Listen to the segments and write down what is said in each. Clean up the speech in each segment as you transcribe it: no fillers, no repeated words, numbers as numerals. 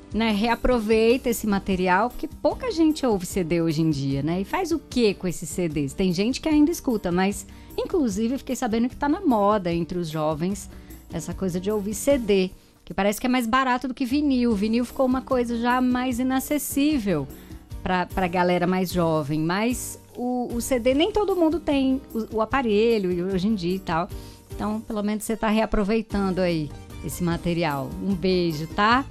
né, reaproveita esse material, porque pouca gente ouve CD hoje em dia, né? E faz o que com esses CDs? Tem gente que ainda escuta, mas inclusive eu fiquei sabendo que tá na moda entre os jovens essa coisa de ouvir CD, que parece que é mais barato do que vinil. Vinil ficou uma coisa já mais inacessível pra galera mais jovem, mas o CD nem todo mundo tem o aparelho hoje em dia e tal. Então, pelo menos você tá reaproveitando aí esse material. Um beijo, tá?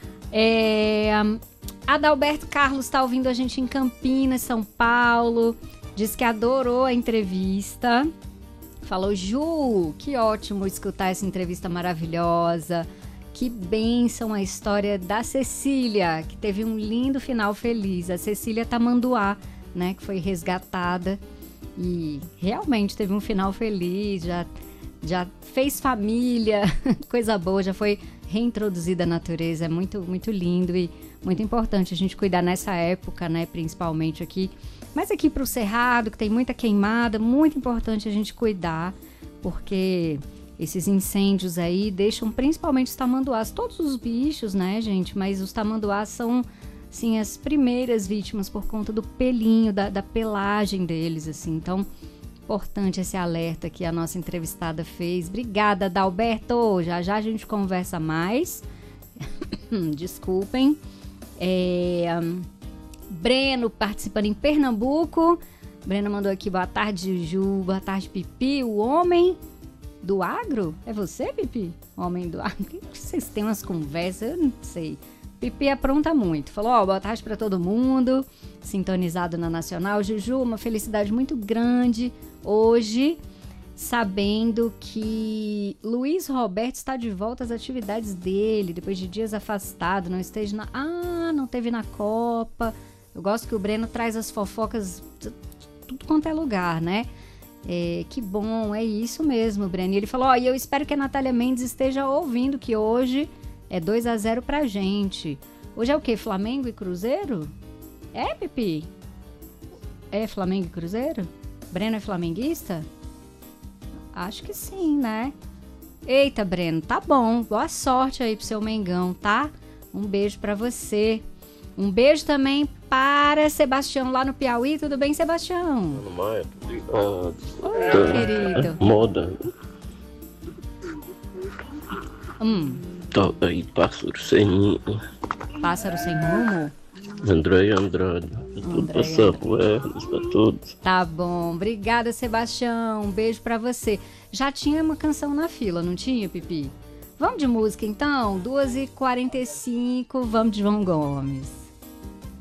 Adalberto Carlos está ouvindo a gente em Campinas, São Paulo. Diz que adorou a entrevista. Falou, Ju, que ótimo escutar essa entrevista maravilhosa. Que bênção a história da Cecília, que teve um lindo final feliz. A Cecília Tamanduá, né, que foi resgatada e realmente teve um final feliz, já fez família, coisa boa, já foi reintroduzida à natureza. É muito, muito lindo e muito importante a gente cuidar nessa época, né, principalmente aqui. Mas aqui para o Cerrado, que tem muita queimada, muito importante a gente cuidar, porque esses incêndios aí deixam principalmente os tamanduás, todos os bichos, né, gente? Mas os tamanduás são, assim, as primeiras vítimas por conta do pelinho, da pelagem deles, assim. Então, importante esse alerta que a nossa entrevistada fez. Obrigada, Adalberto. Já já a gente conversa mais. Desculpem. Breno participando em Pernambuco. Breno mandou aqui, boa tarde, Ju. Boa tarde, Pipi. O homem do agro? É você, Pipi? Homem do agro? Vocês têm umas conversas, eu não sei. Pipi apronta muito. Falou, boa tarde para todo mundo. Sintonizado na Nacional. Juju, uma felicidade muito grande hoje, sabendo que Luiz Roberto está de volta às atividades dele, depois de dias afastado, não teve na Copa. Eu gosto que o Breno traz as fofocas de tudo quanto é lugar, né? Que bom, é isso mesmo, Breno. E ele falou, e eu espero que a Natália Mendes esteja ouvindo, que hoje é 2-0 pra gente. Hoje é o quê? Flamengo e Cruzeiro? É, Pipi? É Flamengo e Cruzeiro? Breno é flamenguista? Acho que sim, né? Eita, Breno, tá bom. Boa sorte aí pro seu Mengão, tá? Um beijo pra você. Um beijo também para Sebastião lá no Piauí. Tudo bem, Sebastião? Oi, querido. Moda. Toca aí, Pássaro Sem Rumo. Pássaro Sem Rumo? Andréia Andrade. Tudo passar por elas, pra todos. Tá bom. Obrigada, Sebastião. Um beijo pra você. Já tinha uma canção na fila, não tinha, Pipi? Vamos de música, então? 2h45, vamos de João Gomes.